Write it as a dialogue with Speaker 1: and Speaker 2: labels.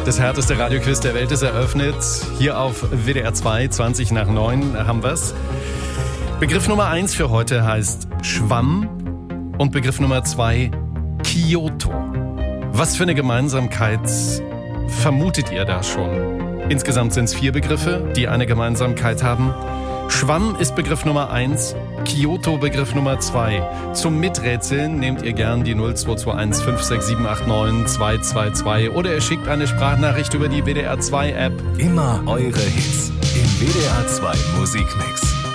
Speaker 1: Das härteste Radioquiz der Welt ist eröffnet. Hier auf WDR 2, 20 nach 9 haben wir's. Begriff Nummer 1 für heute heißt Schwamm und Begriff Nummer 2 Kyoto. Was für eine Gemeinsamkeit vermutet ihr da schon? Insgesamt sind es 4 Begriffe, die eine Gemeinsamkeit haben. Schwamm ist Begriff Nummer 1, Kyoto Begriff Nummer 2. Zum Miträtseln nehmt ihr gern die 0221 56789 222 oder ihr schickt eine Sprachnachricht über die WDR 2 App.
Speaker 2: Immer eure Hits im WDR 2 Musikmix.